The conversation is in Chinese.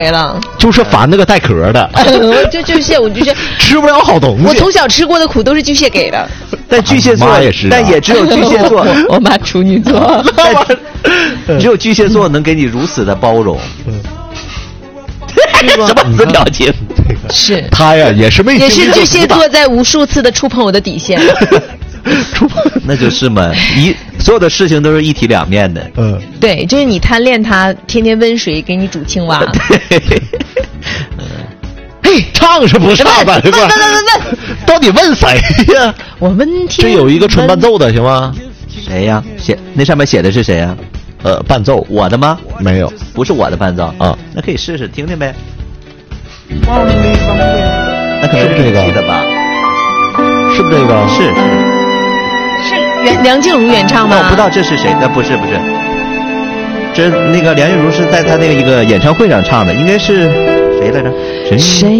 了， 就是烦那个带壳的。 巨蟹，我就是吃不了好东西。 我从小吃过的苦都是巨蟹给的。 但巨蟹座也是、啊， 但也只有巨蟹座。 我妈处女座， 只有巨蟹座能给你如此的包容。 什么子表情？ 是他呀，也是巨蟹座在无数次的触碰我的底线。 那就是嘛，所有的事情都是一体两面的。 对，就是你贪恋他，天天温水给你煮青蛙。 嘿，唱是不唱吧？ 问， 到底问谁呀？ 我问天。 这有一个纯伴奏的，行吗？ 谁呀？那上面写的是谁呀？ 伴奏我的吗？ 没有， 不是我的伴奏啊。 那可以试试听听呗。 那可能是这个的吧？ 是不是这个？ 是梁静茹原唱吗？ 我不知道这是谁，但不是，这那个梁静茹是在她那个一个演唱会上唱的，应该是谁来着？ 谁